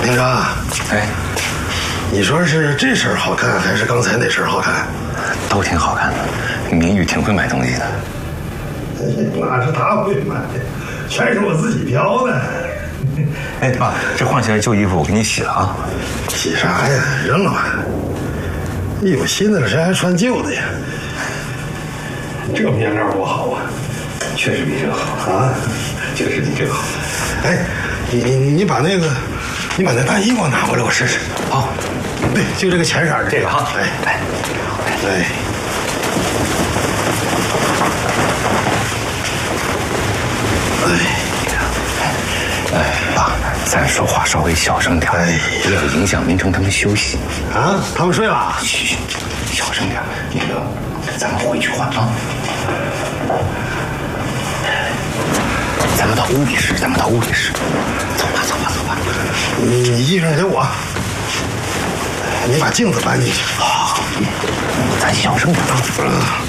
廷章， 哎， 你说是这身好看，还是刚才那身好看？ 都挺好看的。明玉挺会买东西的。 哪是他会买，全是我自己挑的。 哎，爸，这换下来旧衣服我给你洗了啊。 洗啥呀？扔了吧。有新的谁还穿旧的呀？这面料多好啊！ 确实比这个好啊， 确实比这个好。 哎，你把那个，你把那大衣给我拿过来，我试试。 好， 对，就这个浅色的这个哈。 哎， 来， 对。 哎，爸，咱说话稍微小声点，不要影响明成他们休息。 啊，他们睡了？ 嘘，小声点。那个，咱们回去换啊。咱们到屋里试，走吧。 你衣裳给我，你把镜子搬进去。 好，咱小声点啊。